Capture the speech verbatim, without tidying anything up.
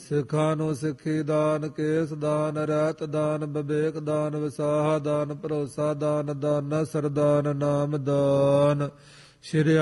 ਸਿੱਖਾਂ ਨੂੰ ਸਿੱਖੀ ਦਾਨ, ਕੇਸ ਦਾਨ, ਰਹਿਤ ਦਾਨ, ਵਿਵੇਕ ਦਾਨ, ਵਿਸਾਹਾ ਦਾਨ, ਭਰੋਸਾ ਦਾਨ, ਦਾਨਾ ਸਰਦਾਨ, ਨਾਮ ਦਾਨ। ਸ਼੍ਰੀ